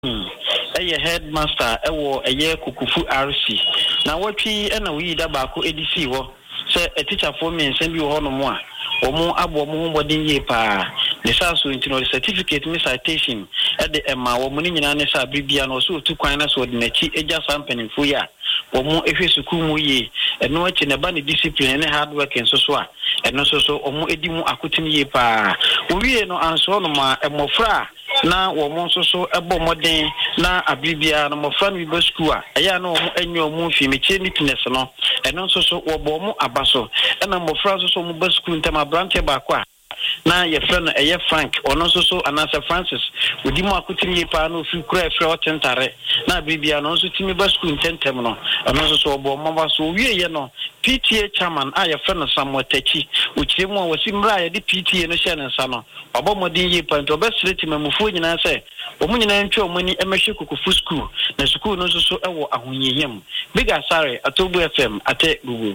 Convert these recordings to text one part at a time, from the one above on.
headmaster ewo eye Kukufu RC na watwi na wi da ba ko edisi ho se a teacher for me nsem bi ho no mo a omo abo mo hodin ye pa ne sa so intino certificate me citation e de ema wo mo ni nyina ne sa bibia no so tu kwan na so de nachi eja sampanimfo ya omo ehwe suku mu ye eno achi ne ba ne discipline ne hard work enso so a eno so omo edi mu akotin ye pa owie no anso no ma emofra na wo mo so ebo moden na abibia no mo fa no bi school a eya na wo enyo mo fi me che neatness no eno so wo bo mo abaso na mo fra so mo ba school ntama branch ba kwa na ye friend eye Frank ono so anasa Francis odi mo akotimi pa na ofi kura efre otentare na bibia no so timi ba school ntentem no ono so obo mo ba so wie ye no PTA chairman a ye friend Samuel Tachi uchire mu wasi mra ye di PTA no hye nsa no obo modin ye pa nto be select mamufu nyina se omu nyina ntwe omani emehye Kukufu school na school no so ewo ahonyehiem Bigger Sorry Atobu FM ate gugu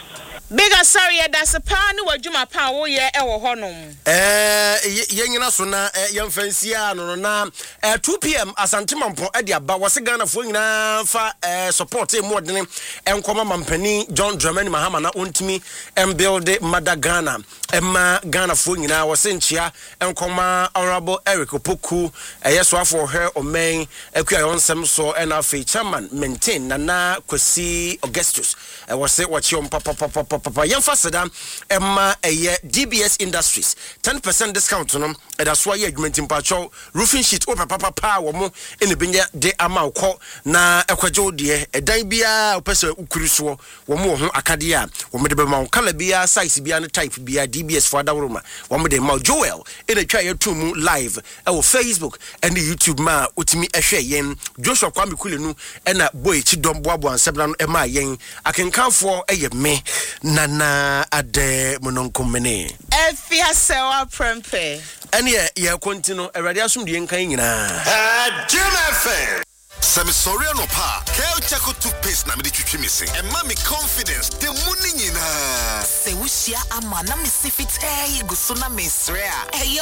Bigger Sorry that's a pan wadwuma pa wo ye ewo honom yenyina so na yemfansia no na 2 pm Asante Mampo e dia ba wose Ghana fo nyina fa support e modene enkoma mampani John Dramani Mahama na ontimi build Mother Ghana emma Ghana fo nyina wose nchia enkoma Honorable Eric Opoku yeso afo her omen akua yonsem so na fa chairman maintain na Kwesi Augustus wose wachiom papa yemfasada emma DBS Industries 10% discount no that's why agreement in patrol roofing sheet o papa wo mo ene benya de ama ukọ na ekwaje de edan bia opese ukuriso wo mo ho akade a wo me de be ma kala bia size bia ne type bia DBS for adawroma wo me de ma Joel ene twa yetumu live e wo Facebook and YouTube ma otimi ehwe yen Joshua Kwame Kulenu ena boy chi domboabo ansebra no e ma yen akenkanfo eye me nana ade mononkomene efia sewa prempe ene ye continue erade asum de nkan nyina JMFM Semi-sorry no pa Kale Chaco toothpaste na me de twitwi me se emma me confidence de mu ni nyina se wushia ama na me sifite guso na me sre a